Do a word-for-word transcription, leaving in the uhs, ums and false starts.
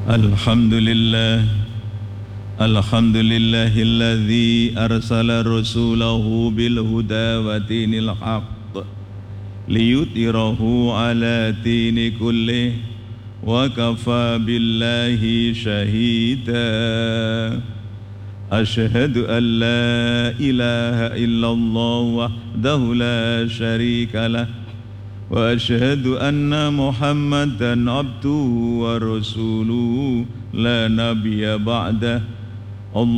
الحمد لله الحمد لله الذي أرسل رسوله بالهدى ودين الحق ليظهره على دين كله وكفى بالله شهيدا أشهد أن لا إله إلا الله وحده لا شريك له وأشهد أن محمدا عبده ورسوله لا نبي بعده.